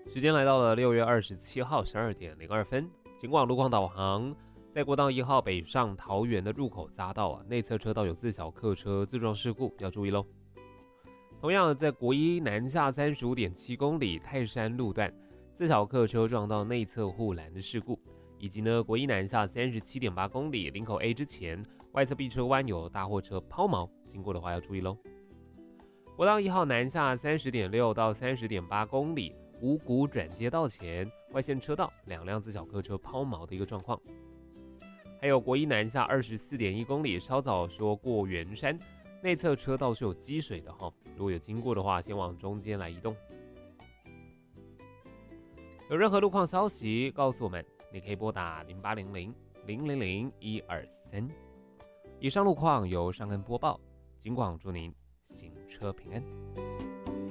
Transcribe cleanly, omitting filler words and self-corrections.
时间来到了6月27号12点02分，警广路况导航，在国道1号北上桃园的入口匝道内侧车道有自小客车自撞事故，要注意喽。同样在国一南下35.7公里泰山路段，自小客车撞到内侧护栏的事故，以及国一南下37.8公里林口 A 之前外侧 B 车弯有大货车抛锚，经过的话要注意喽。国道1号南下30.6到30.8公里五股转接道前外线车道2辆自小客车抛锚的一个状况。还有国一南下24.1公里，稍早说过圆山内侧车道是有积水的哈，如果有经过的话，先往中间来移动。有任何路况消息告诉我们，你可以拨打0800-000-123。以上路况由尚恩播报，警广祝您行车平安。